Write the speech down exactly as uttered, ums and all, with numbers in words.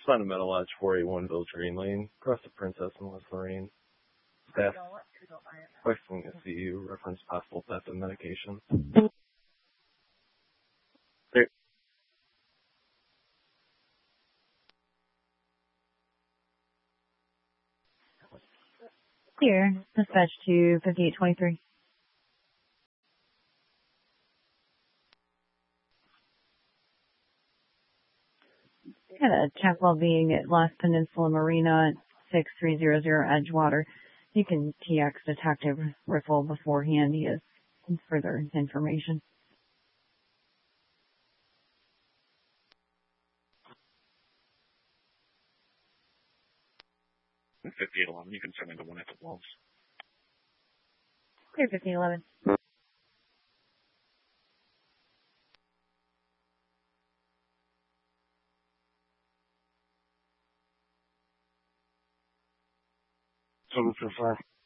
Fundamental Lodge four eighty-one Village Green Lane, across the Princess and West Lorraine. Staff requesting to see you, reference possible theft of medication. There. Here, dispatch to fifty-eight twenty-three. Had a check while being at Lost Peninsula Marina at six three zero zero Edgewater. You can T X Detective Riffle beforehand. He has further information. fifty-eight eleven, you can send into one at the walls. Clear fifteen eleven. So, Mister Farr.